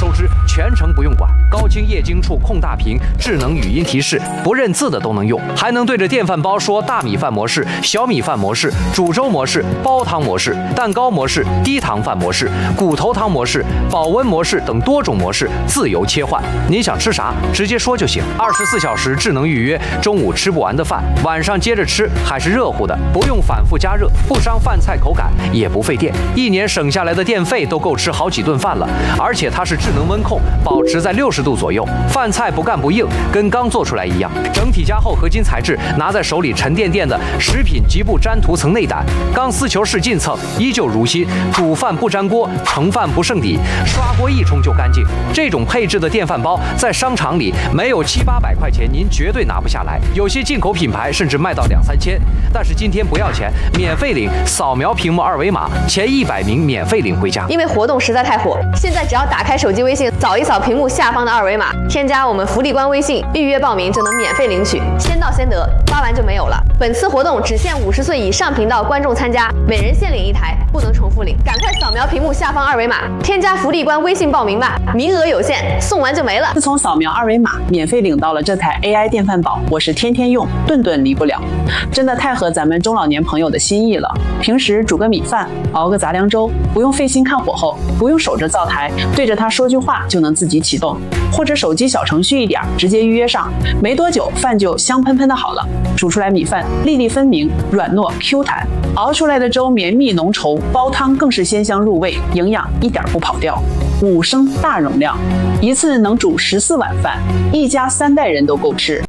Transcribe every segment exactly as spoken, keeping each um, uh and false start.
收支，全程不用管。高清液晶触控大屏，智能语音提示，不认字的都能用，还能对着电饭煲说大米饭模式、小米饭模式、煮粥模式、煲汤模式、蛋糕模式、低糖饭模式、骨头汤模式、保温模式等多种模式自由切换。您想吃啥，直接说就行。二十四小时智能预约，中午吃不完的饭，晚上接着吃，还是热乎的，不用反复加热，不伤饭菜口感，也不费电。一年省下来的电费都够吃好几顿饭了。而且它是智能温控，保持在六十度左右，饭菜不干不硬，跟刚做出来一样。整体加厚合金材质，拿在手里沉甸甸的食品极不粘涂层内胆，钢丝球式进蹭依旧如新，煮饭不粘锅，盛饭不剩底，刷锅一冲就干净。这种配置的电饭煲在商场里没有七八百块钱，您绝对拿不下来。有些进口品牌甚至卖到两三千，但是今天不要钱，免费领，扫描屏幕二维码，前一百名免费领回家。 因为活动实在太火，现在只要打开手机微信，扫一扫屏幕下方的二维码，添加我们福利官微信，预约报名就能免费领取，先到先得，发完就没有了。本次活动只限五十岁以上频道观众参加，每人限领一台，不能重复领。赶快扫描屏幕下方二维码，添加福利官微信报名吧，名额有限，送完就没了。 自从扫描二维码免费领到了这台 A I 电饭煲，我是天天用，顿顿离不了，真的太合咱们中老年朋友的心意了。平时煮个米饭，熬个杂粮粥，不用费心看火候，不用守着灶台，对着它说句话就能自己启动，或者手机小程序一点，直接预约上，没多久饭就香喷喷的好了。煮出来米饭粒粒分明，软糯 Q 弹，熬出来的粥绵密浓稠，煲汤更是鲜香入味，营养一点不跑掉。五升大容量，一次能煮十四碗饭，一家三代人都够吃。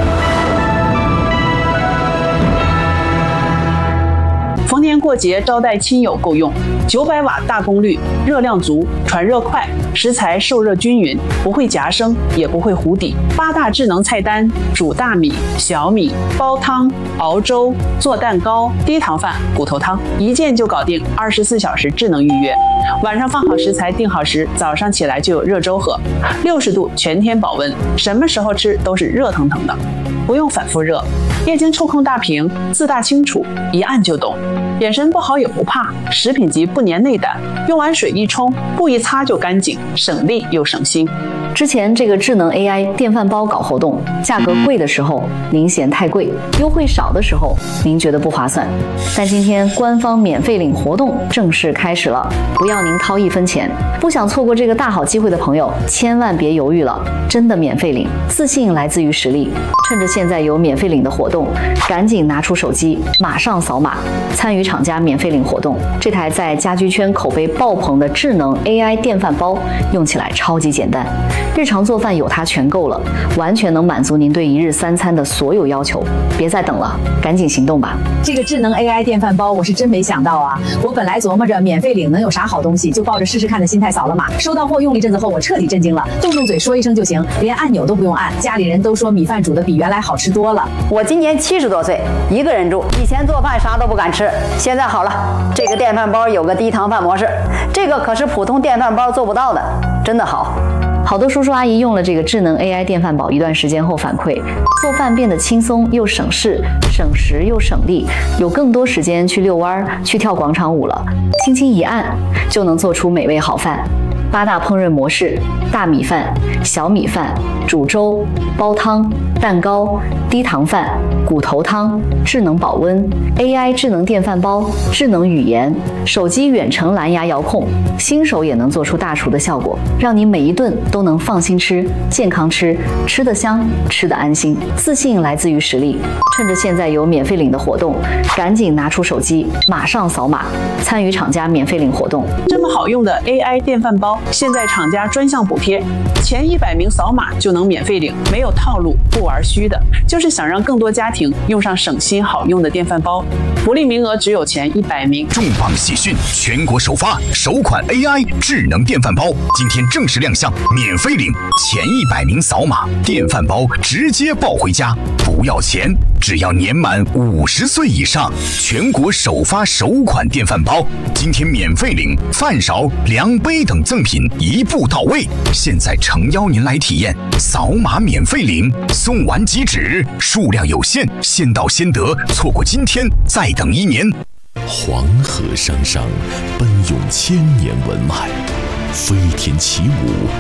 逢年过节招待亲友够用，九百瓦大功率，热量足，传热快，食材受热均匀，不会夹生，也不会糊底。八大智能菜单：煮大米、小米、煲汤、熬粥、做蛋糕、低糖饭、骨头汤，一键就搞定，二十四小时智能预约。晚上放好食材，定好时，早上起来就有热粥喝，六十度全天保温，什么时候吃都是热腾腾的，不用反复热。液晶触控大屏，字大清楚，一按就懂。眼神不好也不怕，食品级不粘内胆，用完水一冲，布一擦就干净，省力又省心。 之前这个智能 A I 电饭煲搞活动，价格贵的时候您嫌太贵，优惠少的时候您觉得不划算。但今天官方免费领活动正式开始了，不要您掏一分钱。不想错过这个大好机会的朋友，千万别犹豫了，真的免费领，自信来自于实力。趁着现在有免费领的活动，赶紧拿出手机，马上扫码参与厂家免费领活动。这台在家居圈口碑爆棚的智能 A I 电饭煲，用起来超级简单，日常做饭有它全够了，完全能满足您对一日三餐的所有要求。别再等了，赶紧行动吧！ 这个智能 A I 电饭煲我是真没想到啊！我本来琢磨着免费领能有啥好东西，就抱着试试看的心态扫了码。收到货用了一阵子后，我彻底震惊了，动动嘴说一声就行，连按钮都不用按。家里人都说米饭煮的比原来好吃多了。 我今年七十多岁，一个人住，以前做饭啥都不敢吃，现在好了，这个电饭煲有个低糖饭模式，这个可是普通电饭煲做不到的，真的好。 好多叔叔阿姨用了这个智能 A I 电饭煲一段时间后反馈，做饭变得轻松又省事，省时又省力，有更多时间去遛弯、去跳广场舞了。轻轻一按就能做出美味好饭。八大烹饪模式：大米饭、小米饭、煮粥、煲汤、蛋糕、低糖饭、骨头汤、智能保温、A I 智能电饭煲、智能语言、手机远程蓝牙遥控，新手也能做出大厨的效果，让你每一顿都能放心吃、健康吃，吃得香，吃得安心。自信来自于实力。趁着现在有免费领的活动，赶紧拿出手机，马上扫码参与厂家免费领活动。 这么好用的 A I 电饭煲，现在厂家专项补贴，前一百名扫码就能免费领，没有套路，不玩虚的，就是想让更多家庭用上省心好用的电饭煲。福利名额只有前一百名。 重磅喜讯，全国首发首款 A I 智能电饭煲，今天正式亮相，免费领，前一百名扫码，电饭煲直接抱回家，不要钱，只要年满五十岁以上，全国首发首款电饭煲，今天免费领，饭勺、量杯等赠品一步到位。现在诚邀您来体验，扫码免费领，送完即止，数量有限，先到先得，错过今天再等一年。 黄河汤汤，奔涌千年文脉，飞天起舞。